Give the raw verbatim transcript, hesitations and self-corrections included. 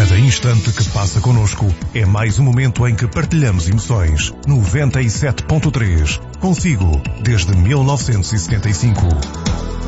Cada instante que passa connosco é mais um momento em que partilhamos emoções. noventa e sete ponto três. Consigo, desde mil novecentos e setenta e cinco.